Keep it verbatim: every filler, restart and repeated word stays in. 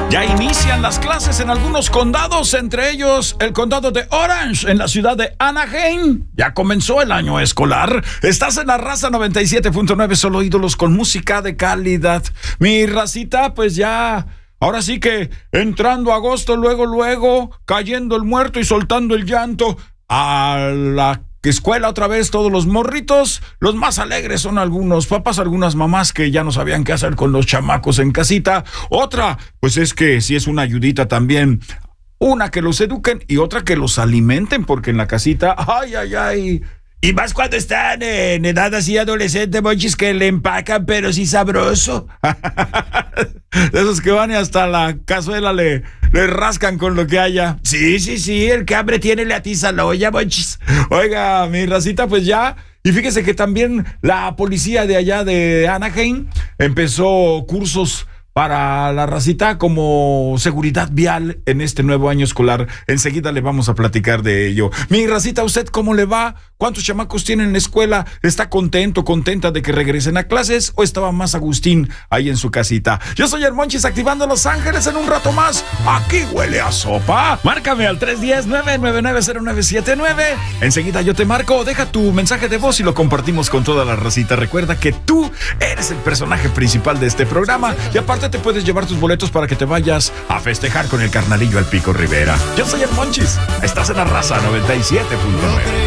Ya inician las clases en algunos condados, entre ellos el condado de Orange, en la ciudad de Anaheim. Ya comenzó el año escolar. Estás en la Raza noventa y siete punto nueve, solo ídolos con música de calidad. Mi racita, pues ya, ahora sí que entrando agosto, luego, luego, cayendo el muerto y soltando el llanto a la escuela otra vez, todos los morritos. Los más alegres son algunos papás, algunas mamás que ya no sabían qué hacer con los chamacos en casita. Otra, pues es que si es una ayudita también, una que los eduquen y otra que los alimenten, porque en la casita, ay, ay, ay. Y más cuando están en edad así adolescente, Monchis, que le empacan, pero sí sabroso. De esos que van y hasta la cazuela le, le rascan con lo que haya. Sí, sí, sí, el que hambre tiene le atiza la olla, Monchis. Oiga, mi racita, pues ya. Y fíjese que también la policía de allá de Anaheim empezó cursos para la racita como seguridad vial en este nuevo año escolar. Enseguida le vamos a platicar de ello. Mi racita, ¿usted cómo le va? ¿Cuántos chamacos tienen en la escuela? ¿Está contento, contenta de que regresen a clases o estaba más Agustín ahí en su casita? Yo soy el Monchis, activando Los Ángeles en un rato más. Aquí huele a sopa. Márcame al tres uno cero, nueve nueve nueve, cero nueve siete nueve. Enseguida yo te marco. Deja tu mensaje de voz y lo compartimos con toda la racita. Recuerda que tú eres el personaje principal de este programa y aparte te puedes llevar tus boletos para que te vayas a festejar con el carnalillo al Pico Rivera. Yo soy el Monchis. Estás en la Raza noventa y siete punto nueve.